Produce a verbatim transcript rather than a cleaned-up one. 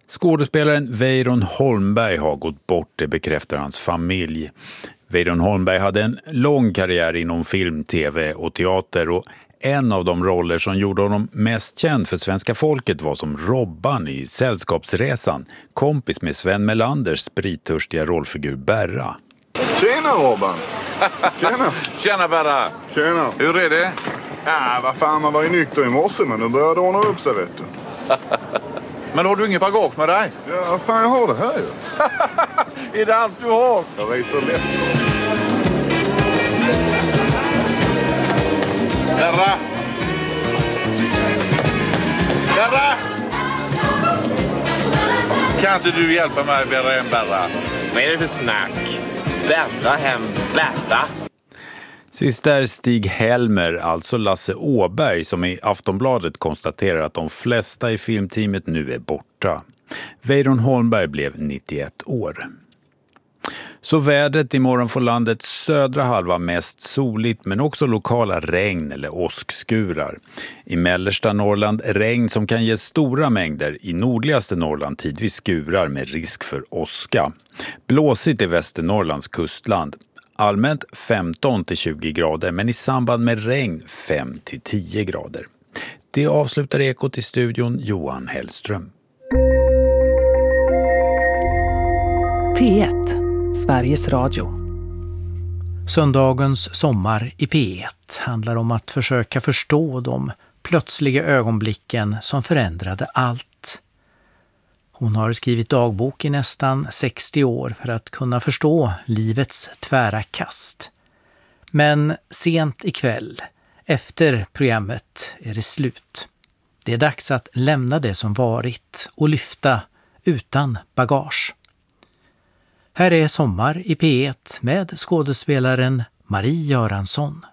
Skådespelaren Weiron Holmberg har gått bort, det bekräftar hans familj. Weiron Holmberg hade en lång karriär inom film, tv och teater och en av de roller som gjorde honom mest känd för svenska folket var som Robban i Sällskapsresan, kompis med Sven Melanders sprittörstiga rollfigur Berra. Tjena Robban! Tjena! Tjena Berra! Tjena! Hur är det? Ja, vad fan, man var ju nykter i morse men nu började det ordna upp sig, vet du. Men har du ingen bagage med dig? Ja, fan jag har det här ju. Är det allt du har? Jag reser lätt. Berra! Berra! Kan inte du hjälpa mig med en Berra? Vad är det för snack? Berra hem, Berra! Sist är Stig Helmer, alltså Lasse Åberg, som i Aftonbladet konstaterar att de flesta i filmteamet nu är borta. Weiron Holmberg blev nittioett år. Så vädret imorgon får landets södra halva mest soligt men också lokala regn eller åskskurar. I mellersta Norrland regn som kan ge stora mängder, i nordligaste Norrland tidvis skurar med risk för åska. Blåsigt i Västernorrlands kustland. Allmänt femton till tjugo grader men i samband med regn fem till tio grader. Det avslutar Ekot i studion Johan Hellström. P ett, Sveriges Radio. Söndagens sommar i P ett handlar om att försöka förstå de plötsliga ögonblicken som förändrade allt. Hon har skrivit dagbok i nästan sextio år för att kunna förstå livets tvära kast. Men sent ikväll, efter programmet, är det slut. Det är dags att lämna det som varit och lyfta utan bagage. Här är Sommar i P ett med skådespelaren Marie Göransson.